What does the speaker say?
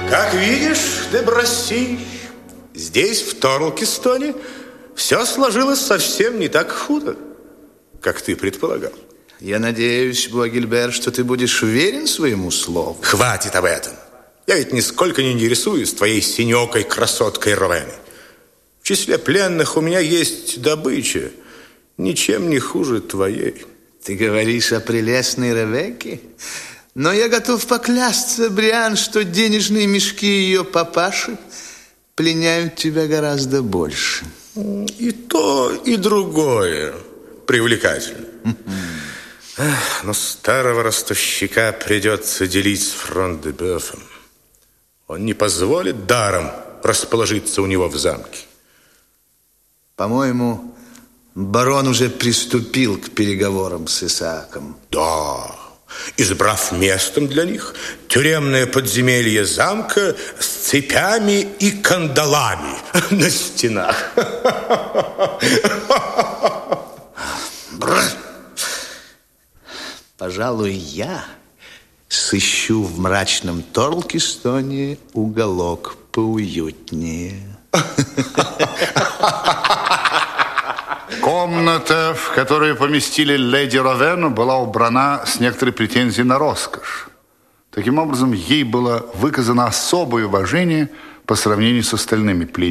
Как видишь, Дебросси, здесь, в Торлкистоне, все сложилось совсем не так худо, как ты предполагал. Я надеюсь, Буагильбер, что ты будешь уверен своему слову. Хватит об этом. Я ведь нисколько не интересуюсь твоей синекой красоткой Ровены. В числе пленных у меня есть добыча, ничем не хуже твоей. Ты говоришь о прелестной Ревекке? Но я готов поклясться, Бриан, что денежные мешки ее папаши пленяют тебя гораздо больше. И то, и другое привлекательно. Но старого ростовщика придется делить с Фрон-де-Бёфом. Он не позволит даром расположиться у него в замке. По-моему, барон уже приступил к переговорам с Исааком. Да, избрав местом для них тюремное подземелье замка с цепями и кандалами на стенах. Пожалуй, я сыщу в мрачном Торлкистоне уголок поуютнее. Комната, в которую поместили леди Ровену, была убрана с некоторой претензией на роскошь. Таким образом, ей было выказано особое уважение по сравнению с остальными пленниками.